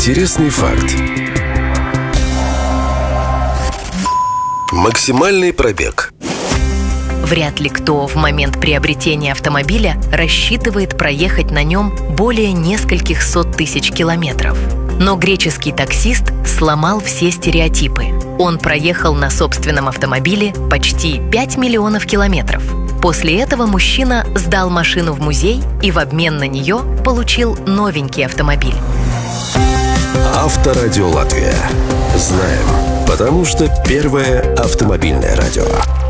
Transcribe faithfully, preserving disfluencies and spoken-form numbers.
Интересный факт. Максимальный пробег. Вряд ли кто в момент приобретения автомобиля рассчитывает проехать на нем более нескольких сот тысяч километров. Но греческий таксист сломал все стереотипы. Он проехал на собственном автомобиле почти пять миллионов километров. После этого мужчина сдал машину в музей и в обмен на нее получил новенький автомобиль. Авторадио Латвия. Знаем, потому что первое автомобильное радио.